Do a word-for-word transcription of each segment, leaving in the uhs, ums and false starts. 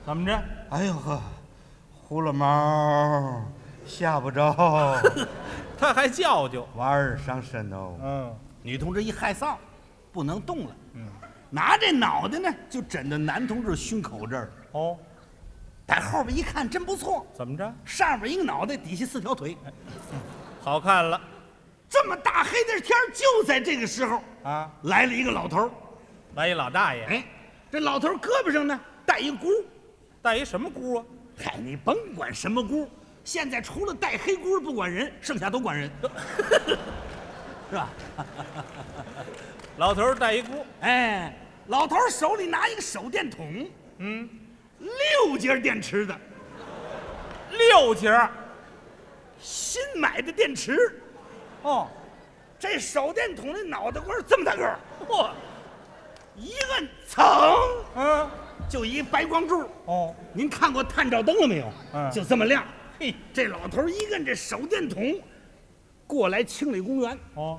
怎么着？ 哎呦呵，糊了毛，吓不着， 他还叫究。 娃儿上身哦。 嗯女同志一害臊，不能动了。 嗯， 拿这脑袋呢，就枕到男同志胸口这儿。 哦， 在后边一看，真不错， 怎么着？ 上边一个脑袋，底下四条腿， 好看了这么大黑的天儿就在这个时候啊！ 来了一个老头儿。 来一老大爷， 哎，这老头儿胳膊上呢带一箍。 带一什么箍啊？ 嗨，你甭管什么箍，现在除了带黑箍不管人，剩下都管人，是吧？ 老头儿带一箍， 哎，老头儿手里拿一个手电筒， 嗯， 六节电池的， 六节儿。 新买的电池。 哦， 这手电筒的脑袋瓜这么大个儿， 嚯， 一摁，噌， 嗯， 就一白光柱。 哦， 您看过探照灯了没有？ 嗯就这么亮。 嘿， 这老头一摁这手电筒，过来清理公园。 哦，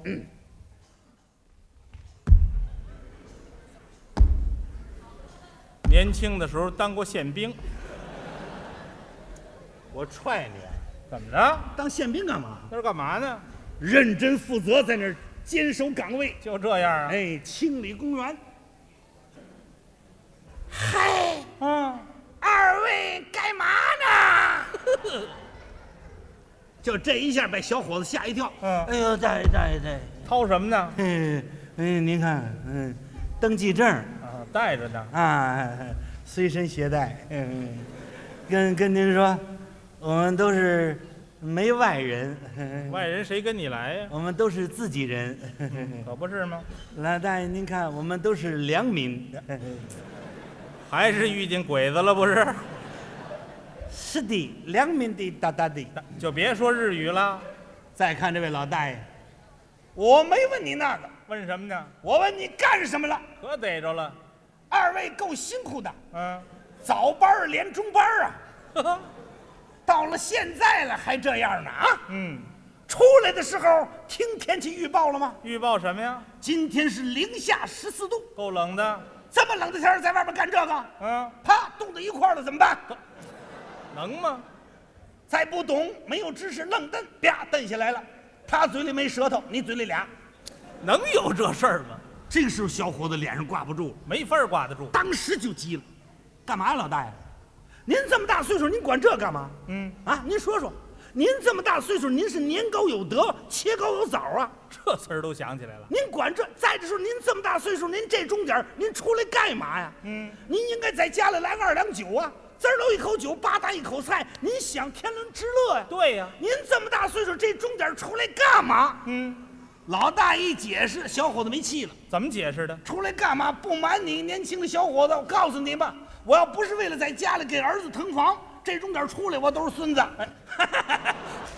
年轻的时候当过宪兵， 我踹你， 怎么着？ 当宪兵干嘛？ 那是干嘛呢？ 认真负责，在那儿坚守岗位。 就这样啊？ 哎，清理公园。嗨， 嗯， 二位干嘛呢？就这一下把小伙子吓一跳。 嗯哎呦，大爷大爷大爷！ 掏什么呢？ 嗯嗯，您看，嗯，登记证啊，带着呢。 啊，随身携带。嗯，跟跟您说，我们都是没外人， 外人谁跟你来呀？ 我们都是自己人。 可不是吗？ 老大爷，您看，我们都是良民。 还是遇见鬼子了不是？ 是的，良民的大大的。 就别说日语了， 再看这位老大爷，我没问你那个， 问什么呢？ 我问你干什么了？ 可逮着了。 二位够辛苦的， 嗯， 早班儿连中班儿啊， 呵呵， 到了现在了还这样呢啊！ 嗯， 出来的时候听天气预报了吗？ 预报什么呀？ 今天是零下十四度， 够冷的。 这么冷的天儿在外边干这个， 嗯， 啪冻到一块儿了怎么办？ 能吗？ 再不懂，没有知识，愣蹬，啪蹬下来了。他嘴里没舌头，你嘴里俩。 能有这事儿吗？ 这个时候，小伙子脸上挂不住了， 没法儿挂得住。 当时就急了：“干嘛呀，老大爷？您这么大岁数，您管这干嘛？ 嗯， 啊，您说说，您这么大岁数，您是年高有德，切糕有枣啊？ 这词儿都想起来了。 您管这？再者说，您这么大岁数，您这钟点儿您出来干嘛呀？ 嗯， 您应该在家里来个二两酒啊，滋儿喽一口酒，吧嗒一口菜，您享天伦之乐呀。 对呀。 您这么大岁数，这钟点儿出来干嘛？ 嗯， 老大一解释，小伙子没气了。 怎么解释的？ 出来干嘛？不瞒你，年轻的小伙子，我告诉你吧，我要不是为了在家里给儿子腾房，这钟点出来我都是孙子。 哎，